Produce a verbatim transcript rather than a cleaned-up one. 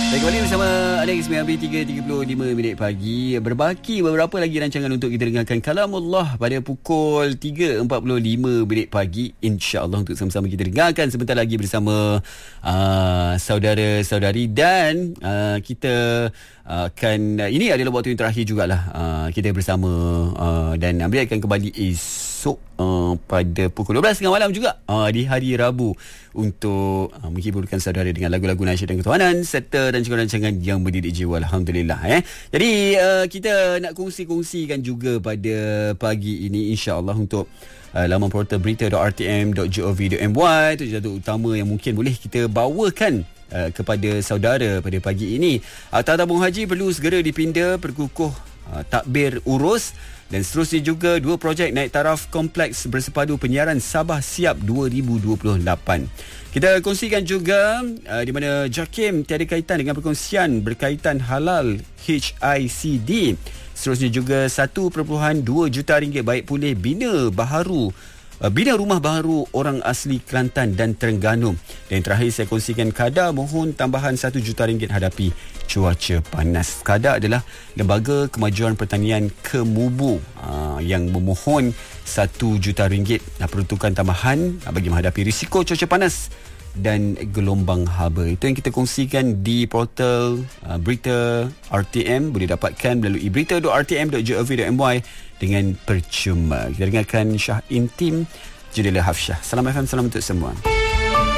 Baik, kembali bersama Alex sembilan tiga tiga puluh lima minit pagi. Berbaki beberapa lagi rancangan untuk kita dengarkan Kalamullah pada pukul tiga empat puluh lima minit pagi. InsyaAllah untuk sama-sama kita dengarkan sebentar lagi bersama uh, saudara-saudari. Dan uh, kita uh, akan, uh, ini adalah waktu yang terakhir jugalah uh, kita bersama uh, dan Ambil akan kembali esok uh, pada pukul dua belas tiga puluh malam juga uh, di hari Rabu untuk uh, menghiburkan saudara dengan lagu-lagu nasyid dan ketuhanan serta rancangan-rancangan yang mendidik jiwa. Alhamdulillah. Eh. Jadi uh, kita nak kongsi-kongsikan juga pada pagi ini insya-Allah untuk uh, laman portal berita dot r t m dot gov dot m y. Itu jadwal utama yang mungkin boleh kita bawakan uh, kepada saudara pada pagi ini. Uh, tabung haji perlu segera dipinda, perkukuh uh, takbir urus. Dan seterusnya juga dua projek naik taraf kompleks bersepadu penyiaran Sabah siap dua ribu dua puluh lapan. Kita kongsikan juga uh, di mana JAKIM tiada kaitan dengan perkongsian berkaitan halal H I C D. Seterusnya juga satu perpuluhan dua juta ringgit baik pulih bina baharu uh, bina rumah baharu orang asli Kelantan dan Terengganu. Dan terakhir saya kongsikan KADA mohon tambahan satu juta ringgit hadapi cuaca panas. KADA adalah Lembaga Kemajuan Pertanian Kemubu uh, yang memohon satu juta ringgit uh, peruntukan tambahan uh, bagi menghadapi risiko cuaca panas dan gelombang haba. Itu yang kita kongsikan di portal uh, berita R T M. Boleh dapatkan melalui berita dot r t m dot gov dot m y dengan percuma. Kita dengarkan Syah Intim, Jadilah Hafsyah. Salam F M, salam untuk semua.